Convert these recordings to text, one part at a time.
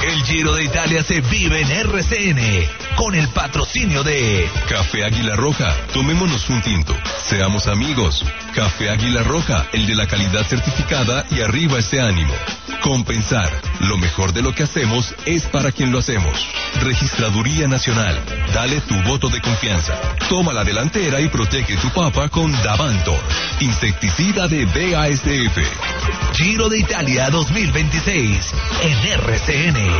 El Giro de Italia se vive en RCN con el patrocinio de Café Águila Roja. Tomémonos un tinto. Seamos amigos. Café Águila Roja, el de la calidad certificada y arriba ese ánimo. Compensar. Lo mejor de lo que hacemos es para quien lo hacemos. Registraduría Nacional. Dale tu voto de confianza. Toma la delantera y protege tu papa con Davantor. Insecticida de BASF. Giro de Italia 2026 en RCN.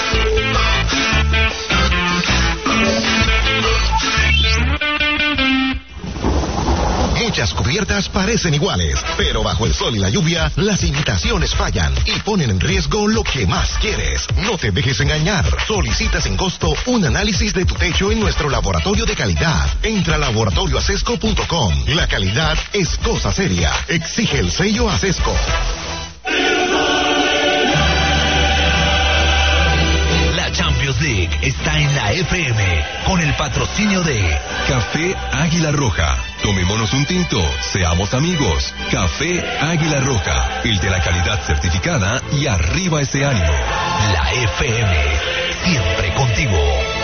Muchas cubiertas parecen iguales, pero bajo el sol y la lluvia, las imitaciones fallan y ponen en riesgo lo que más quieres. No te dejes engañar. Solicita sin costo un análisis de tu techo en nuestro laboratorio de calidad. Entra a laboratorioacesco.com. La calidad es cosa seria. Exige el sello Acesco. Champions League está en la FM con el patrocinio de Café Águila Roja. Tomémonos un tinto, seamos amigos. Café Águila Roja, el de la calidad certificada y arriba ese ánimo. La FM, siempre contigo.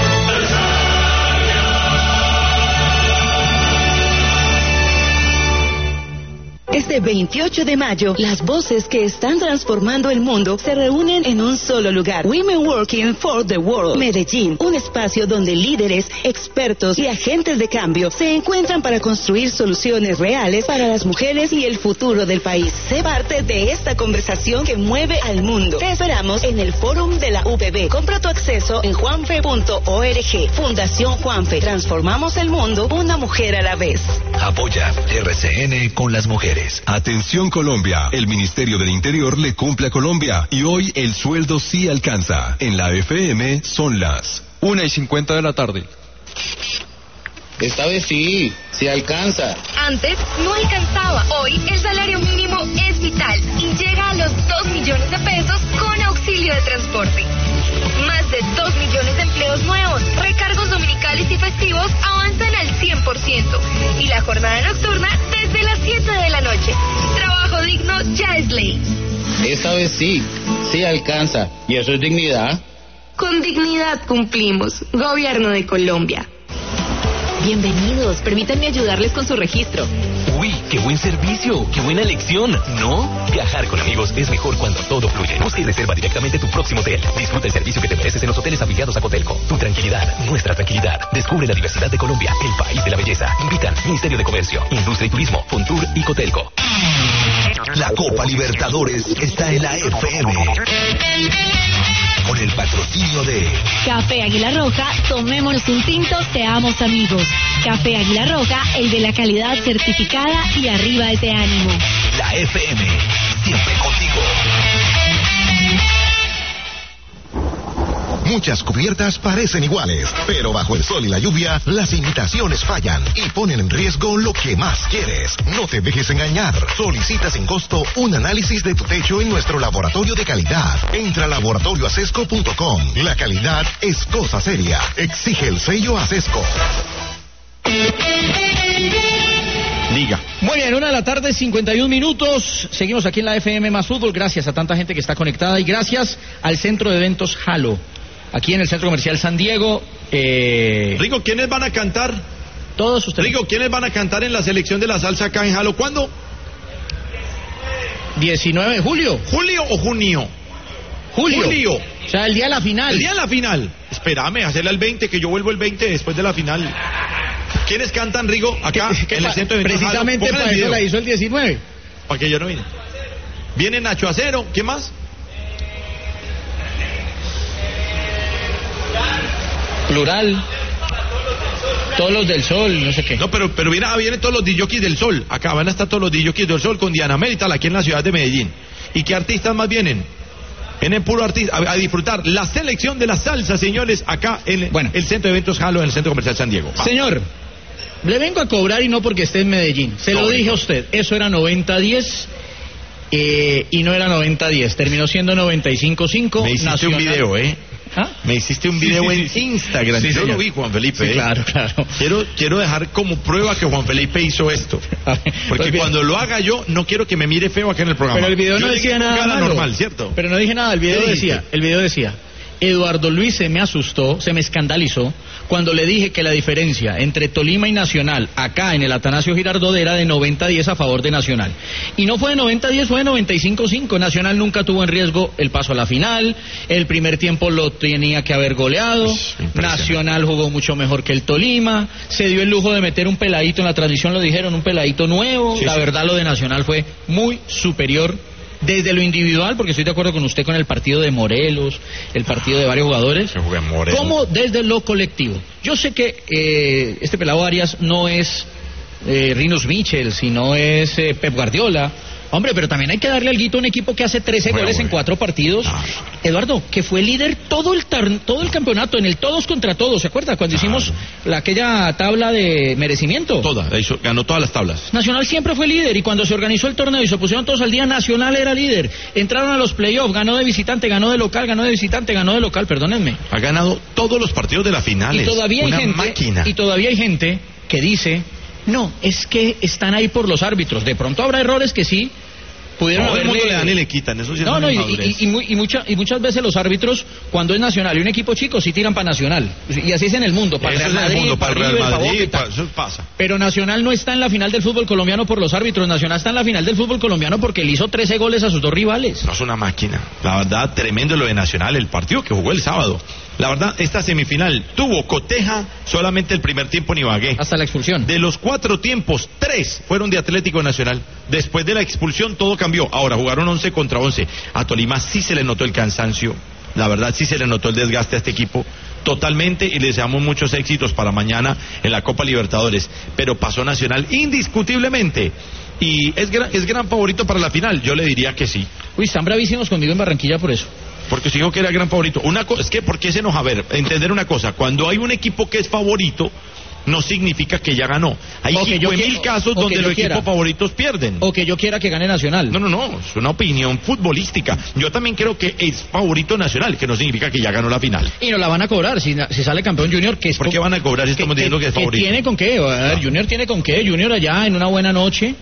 Este 28 de mayo, las voces que están transformando el mundo se reúnen en un solo lugar. Women Working for the World, Medellín, un espacio donde líderes, expertos y agentes de cambio se encuentran para construir soluciones reales para las mujeres y el futuro del país. Sé parte de esta conversación que mueve al mundo. Te esperamos en el Fórum de la UPB. Compra tu acceso en juanfe.org. Fundación Juanfe. Transformamos el mundo, una mujer a la vez. Apoya RCN con las mujeres. Atención Colombia, el Ministerio del Interior le cumple a Colombia y hoy el sueldo sí alcanza. En la FM son las 1:50 de la tarde. Esta vez sí alcanza. Antes no alcanzaba. Hoy el salario mínimo es vital y llega a los 2 millones de pesos con auxilio de transporte. Más de 2 millones de empleos nuevos, recargos dominicales y festivos avanzan al 100%. Y la jornada nocturna desde las 7 de la noche. Trabajo digno ya es ley. Esta vez sí alcanza. ¿Y eso es dignidad? Con dignidad cumplimos. Gobierno de Colombia. Bienvenidos, permítanme ayudarles con su registro. Uy, qué buen servicio, qué buena elección, ¿no? Viajar con amigos es mejor cuando todo fluye. Busca y reserva directamente tu próximo hotel. Disfruta el servicio que te mereces en los hoteles afiliados a Cotelco. Tu tranquilidad, nuestra tranquilidad. Descubre la diversidad de Colombia, el país de la belleza. Invitan Ministerio de Comercio, Industria y Turismo, Fontur y Cotelco. La Copa Libertadores está en la FM. Con el patrocinio de Café Águila Roja, tomémonos un tinto, seamos amigos. Café Águila Roja, el de la calidad certificada y arriba ese ánimo. La FM, siempre contigo. Muchas cubiertas parecen iguales, pero bajo el sol y la lluvia, las imitaciones fallan y ponen en riesgo lo que más quieres. No te dejes engañar. Solicita sin costo un análisis de tu techo en nuestro laboratorio de calidad. Entra a laboratorioacesco.com. La calidad es cosa seria. Exige el sello Acesco. Diga. Muy bien, 1:51 PM. Seguimos aquí en la FM Más Fútbol. Gracias a tanta gente que está conectada y gracias al Centro de Eventos Halo. Aquí en el Centro Comercial San Diego. Rigo, ¿quiénes van a cantar? Todos ustedes. Rigo, ¿quiénes van a cantar en la selección de la salsa acá en Halo? ¿Cuándo? 19 de julio. ¿Julio o junio? Julio. O sea, el día de la final. El día de la final. Espérame, hacerle el 20, que yo vuelvo el 20 después de la final. ¿Quiénes cantan, Rigo, acá en el Centro de Eventos? Precisamente para eso la hizo el 19. Para que yo no vine. Viene Nacho Acero, ¿qué más? Plural. Todos los del Sol, no sé qué. No, pero vienen todos los DJs del Sol. Acá van a estar todos los DJs del Sol con Diana Merital aquí en la ciudad de Medellín. ¿Y qué artistas más vienen? Vienen puro artista a disfrutar la selección de la salsa, señores, acá en el Centro de Eventos Halo, en el Centro Comercial San Diego. Vamos. Señor, le vengo a cobrar y no porque esté en Medellín. Se lo dije a usted, eso era 90-10 y no era 90-10. Terminó siendo 95-5. Me hiciste Nacional. un video, ¿Ah? Me hiciste un video en Instagram. Sí, yo señor. lo vi, Juan Felipe. Sí, claro. Quiero dejar como prueba que Juan Felipe hizo esto. Porque cuando lo haga yo, no quiero que me mire feo acá en el programa. Pero el video no decía nada malo. Normal, ¿cierto? Pero no dije nada, el video decía, Eduardo Luis se me asustó, se me escandalizó cuando le dije que la diferencia entre Tolima y Nacional acá en el Atanasio Girardot era de 90-10 a favor de Nacional. Y no fue de 90-10, fue de 95-5. Nacional nunca tuvo en riesgo el paso a la final, el primer tiempo lo tenía que haber goleado, Nacional jugó mucho mejor que el Tolima, se dio el lujo de meter un peladito, en la transmisión lo dijeron, un peladito nuevo, la verdad lo de Nacional fue muy superior. Desde lo individual, porque estoy de acuerdo con usted con el partido de Morelos, el partido de varios jugadores, como desde lo colectivo. Yo sé que este pelado Arias no es Rinus Michels, sino es Pep Guardiola. Hombre, pero también hay que darle alguito a un equipo que hace 13 goles en 4 partidos. Eduardo, que fue líder todo el campeonato, en el todos contra todos, ¿se acuerda? Cuando hicimos aquella tabla de merecimiento. Ganó todas las tablas. Nacional siempre fue líder, y cuando se organizó el torneo y se pusieron todos al día, Nacional era líder. Entraron a los playoffs, ganó de visitante, ganó de local, ganó de visitante, ganó de local, perdónenme. Ha ganado todos los partidos de las finales. Y todavía hay gente que dice... No, es que están ahí por los árbitros. De pronto habrá errores que sí pudieron haberle... Todo el mundo le dan y le quitan, eso sí. Y muchas veces los árbitros, cuando es Nacional y un equipo chico, sí tiran para Nacional. Y así es en el mundo, para el Real Madrid, para Real Madrid, eso pasa. Pero Nacional no está en la final del fútbol colombiano por los árbitros. Nacional está en la final del fútbol colombiano porque le hizo 13 goles a sus 2 rivales. No, es una máquina. La verdad, tremendo lo de Nacional, el partido que jugó el sábado. La verdad, esta semifinal tuvo coteja solamente el primer tiempo en Ibagué. Hasta la expulsión. De los 4 tiempos, 3 fueron de Atlético Nacional. Después de la expulsión todo cambió. Ahora jugaron 11 contra 11. A Tolima sí se le notó el cansancio. La verdad sí se le notó el desgaste a este equipo totalmente, y le deseamos muchos éxitos para mañana en la Copa Libertadores. Pero pasó Nacional indiscutiblemente. Y es gran favorito para la final. Yo le diría que sí. Uy, están bravísimos conmigo en Barranquilla por eso. Porque se dijo que era gran favorito. Es que, ¿por qué se enoja? A ver, entender una cosa. Cuando hay un equipo que es favorito, no significa que ya ganó. Hay 5.000 casos donde los equipos favoritos pierden. O que yo quiera que gane Nacional. No, es una opinión futbolística. Yo también creo que es favorito Nacional, que no significa que ya ganó la final. Y no la van a cobrar si sale campeón Junior. Que es ¿Por qué van a cobrar si estamos diciendo que es favorito? ¿Tiene con qué? A ver, Junior tiene con qué. Junior allá en una buena noche...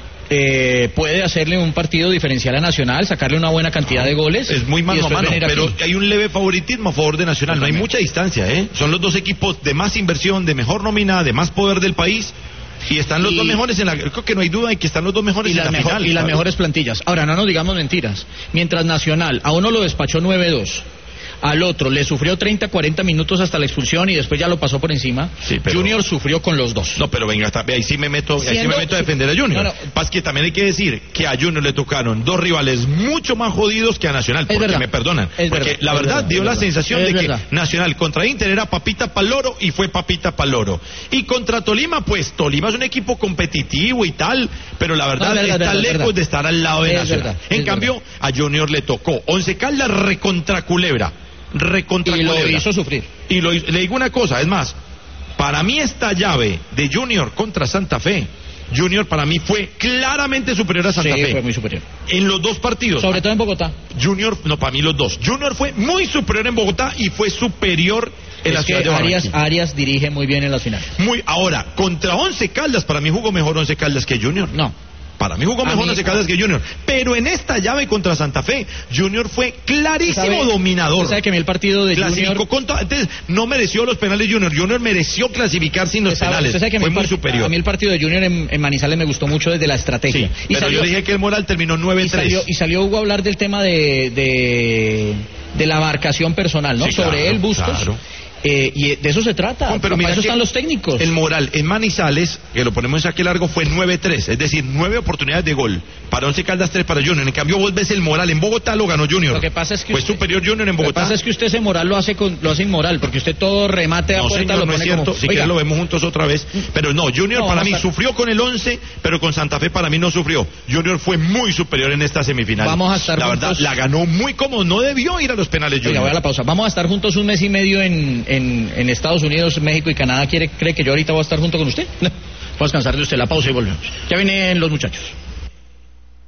puede hacerle un partido diferencial a Nacional, sacarle una buena cantidad de goles. Es muy mano a mano, pero hay un leve favoritismo a favor de Nacional. No hay mucha distancia, ¿eh? Son los dos equipos de más inversión, de mejor nómina, de más poder del país. Y están los dos mejores creo que no hay duda de que están los dos mejores en la final. Y las mejores plantillas. Ahora, no nos digamos mentiras. Mientras Nacional a uno lo despachó 9-2, al otro le sufrió 30-40 minutos hasta la expulsión y después ya lo pasó por encima. Sí, pero... Junior sufrió con los dos. No, pero venga, ahí sí me meto a defender a Junior. Pasa que también hay que decir que a Junior le tocaron 2 rivales mucho más jodidos que a Nacional, porque me perdonan. Porque la verdad dio la sensación de que Nacional contra Inter era papita pa'l loro, y fue papita pa'l loro. Y contra Tolima, pues Tolima es un equipo competitivo y tal, pero la verdad está lejos de estar al lado de Nacional. En cambio, a Junior le tocó Once Caldas recontra Culebra. Y lo hizo sufrir. Y le digo una cosa, es más, para mí esta llave de Junior contra Santa Fe, Junior para mí fue claramente superior a Santa Fe. Sí, fue muy superior. En los 2 partidos. Sobre todo en Bogotá. Para mí los 2. Junior fue muy superior en Bogotá y fue superior en la ciudad de Barranquilla. Arias dirige muy bien en las finales. Ahora, contra Once Caldas, para mí jugó mejor Once Caldas que Junior. No. Para mí jugó mejor Once Caldas que Junior. Pero en esta llave contra Santa Fe, Junior fue clarísimo dominador. ¿Sabe que a mí el partido de Junior... Entonces, no mereció los penales Junior. Junior mereció clasificar sin los penales. Fue muy superior. A mí el partido de Junior en Manizales me gustó mucho desde la estrategia. Sí, pero yo dije que el moral terminó 9-3. Y salió Hugo a hablar del tema de la marcación personal, ¿no? Sí, sobre él, Bustos. Claro. Y de eso se trata. Pero para eso están los técnicos. El moral en Manizales, que lo ponemos en saque largo, fue 9-3, es decir, 9 oportunidades de gol. Para Once Caldas, 3 para Junior. En cambio, vos ves el moral en Bogotá, lo ganó Junior. Lo que pasa es que fue superior Junior en Bogotá. Lo que pasa es que usted ese moral lo hace inmoral, porque usted todo remate a puerta, señor, lo pone es cierto. como... Si quieres lo vemos juntos otra vez. Pero no, Junior para mí sufrió con el 11, pero con Santa Fe para mí no sufrió. Junior fue muy superior en esta semifinal. Vamos a estar la juntos. Verdad, la ganó muy cómodo. No debió ir a los penales Junior. Voy a la pausa. Vamos a estar juntos 1 mes y medio en Estados Unidos, México y Canadá. ¿Cree que yo ahorita voy a estar junto con usted? Voy a descansar de usted. La pausa y volvemos. Ya vienen los muchachos.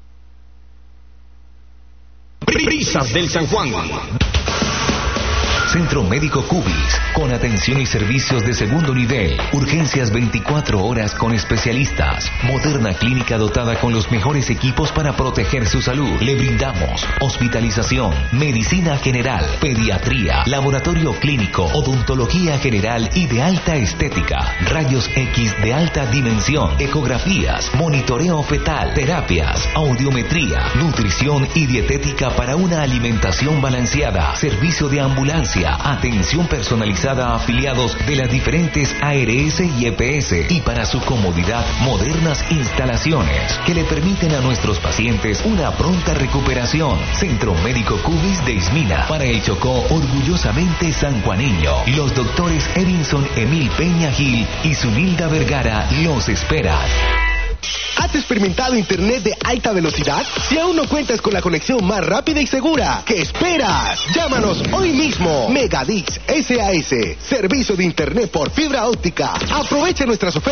Brisas del San Juan. Centro Médico Cubis, con atención y servicios de segundo nivel, urgencias 24 horas con especialistas, moderna clínica dotada con los mejores equipos para proteger su salud. Le brindamos hospitalización, medicina general, pediatría, laboratorio clínico, odontología general y de alta estética, rayos X de alta dimensión, ecografías, monitoreo fetal, terapias, audiometría, nutrición y dietética para una alimentación balanceada, servicio de ambulancia, atención personalizada a afiliados de las diferentes ARS y EPS y para su comodidad modernas instalaciones que le permiten a nuestros pacientes una pronta recuperación. Centro Médico Cubis de Ismina, para el Chocó, orgullosamente sanjuaneño. Los doctores Edinson Emil Peña Gil y Zunilda Vergara los esperan. ¿Has experimentado internet de alta velocidad? Si aún no cuentas con la conexión más rápida y segura, ¿qué esperas? Llámanos hoy mismo. Megadix SAS, servicio de internet por fibra óptica. Aprovecha nuestras ofertas